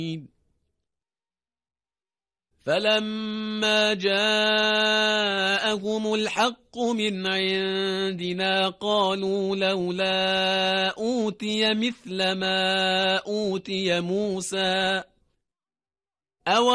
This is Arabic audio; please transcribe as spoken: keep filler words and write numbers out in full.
فلما جاءهم الحق من عندنا قالوا لولا أوتي مثل ما أوتي موسى